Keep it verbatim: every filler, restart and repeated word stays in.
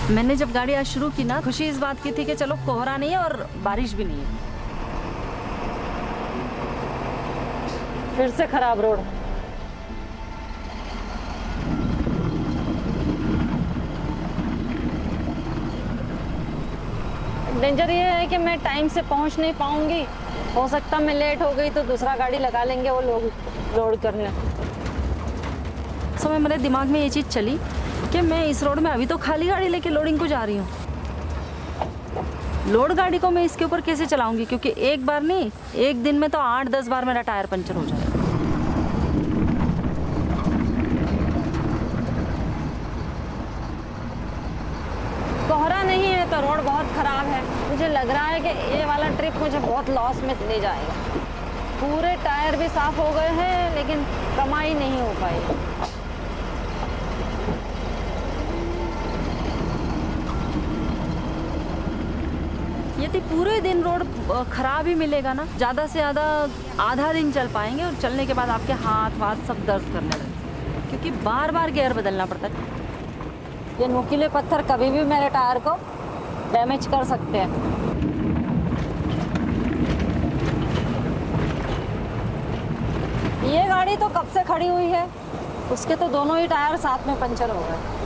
मैंने जब गाड़ी आज शुरू की ना, खुशी इस बात की थी कि चलो कोहरा नहीं है और बारिश भी नहीं है। फिर से खराब रोड। डेंजर ये है कि मैं टाइम से पहुंच नहीं पाऊंगी। हो सकता मैं लेट हो गई तो दूसरा गाड़ी लगा लेंगे वो लोग लोड करने। समय मेरे दिमाग में ये चीज़ चली कि मैं इस रोड में अभी तो खाली गाड़ी लेके लोडिंग को जा रही हूँ। लोड गाड़ी को मैं इसके ऊपर कैसे चलाऊंगी, क्योंकि एक बार नहीं, एक दिन में तो आठ दस बार मेरा टायर पंचर हो जाएगा। कोहरा नहीं है तो रोड बहुत खराब है। मुझे लग रहा है कि ये वाला ट्रिप मुझे बहुत लॉस में ले जाएगा। पूरे टायर भी साफ हो गए हैं लेकिन कमाई नहीं हो पाई। यदि पूरे दिन रोड खराब ही मिलेगा ना, ज़्यादा से ज़्यादा आधा दिन चल पाएंगे और चलने के बाद आपके हाथ वाथ सब दर्द करने लगे, क्योंकि बार बार गियर बदलना पड़ता है। ये नुकीले पत्थर कभी भी मेरे टायर को डैमेज कर सकते हैं। ये गाड़ी तो कब से खड़ी हुई है, उसके तो दोनों ही टायर साथ में पंचर हो गए।